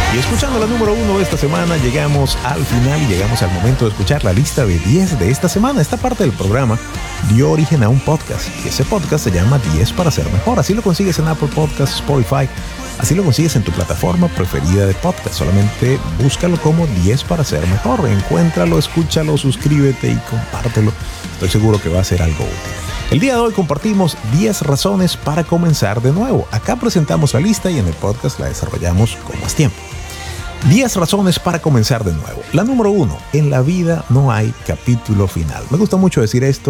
Y escuchando la número 1 de esta semana, llegamos al final y llegamos al momento de escuchar la lista de 10 de esta semana. Esta parte del programa dio origen a un podcast y ese podcast se llama 10 para ser mejor. Así lo consigues en Apple Podcasts, Spotify, así lo consigues en tu plataforma preferida de podcast. Solamente búscalo como 10 para ser mejor. Encuéntralo, escúchalo, suscríbete y compártelo. Estoy seguro que va a ser algo útil. El día de hoy compartimos 10 razones para comenzar de nuevo. Acá presentamos la lista y en el podcast la desarrollamos con más tiempo. 10 razones para comenzar de nuevo. La número 1. En la vida no hay capítulo final. Me gusta mucho decir esto